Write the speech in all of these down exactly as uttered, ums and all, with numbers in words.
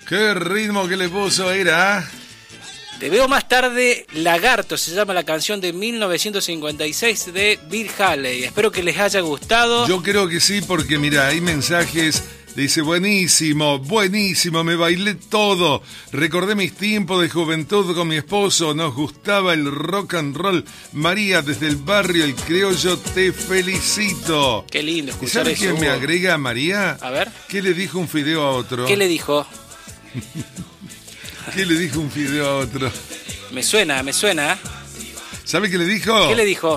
Qué ritmo que le puso era. Te veo más tarde, Lagarto, se llama la canción de mil novecientos cincuenta y seis de Bill Haley. Espero que les haya gustado. Yo creo que sí, porque mira, hay mensajes. Dice, buenísimo, buenísimo, me bailé todo. Recordé mis tiempos de juventud con mi esposo, nos gustaba el rock and roll. María, desde el barrio El Criollo, te felicito. Qué lindo escuchar ¿Sabes eso. quién me Hugo. agrega, María? A ver. ¿Qué le dijo un fideo a otro? ¿Qué le dijo? ¿Qué le dijo un fideo a otro? Me suena, me suena. ¿Sabe qué le dijo? ¿Qué le dijo?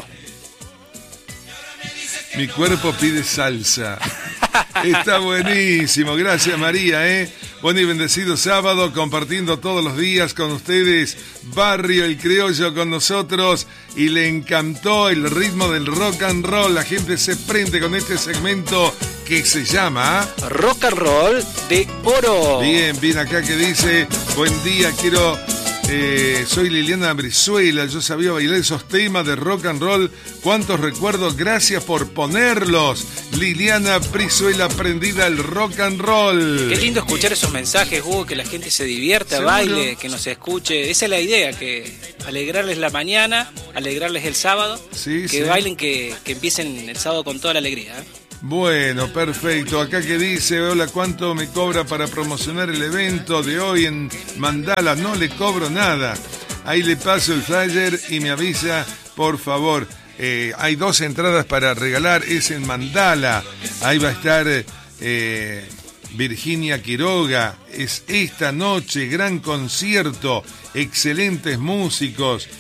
Mi cuerpo pide salsa. Está buenísimo, gracias María, ¿eh? Buen y bendecido sábado, compartiendo todos los días con ustedes, Barrio El Criollo con nosotros, y le encantó el ritmo del rock and roll, la gente se prende con este segmento que se llama Rock and Roll de Oro. Bien, bien acá que dice, buen día, quiero... Eh, soy Liliana Brizuela, yo sabía bailar esos temas de rock and roll, cuántos recuerdos, gracias por ponerlos. Liliana Brizuela, prendida al rock and roll. Qué lindo escuchar esos mensajes, Hugo, que la gente se divierta, ¿Seguro? baile, que nos escuche. Esa es la idea, que alegrarles la mañana, alegrarles el sábado, Sí, que sí. bailen, que, que empiecen el sábado con toda la alegría, ¿eh? Bueno, perfecto. Acá que dice, hola, ¿cuánto me cobra para promocionar el evento de hoy en Mandala? No le cobro nada. Ahí le paso el flyer y me avisa, por favor. Eh, hay dos entradas para regalar, es en Mandala. Ahí va a estar eh, Virginia Quiroga. Es esta noche, gran concierto, excelentes músicos.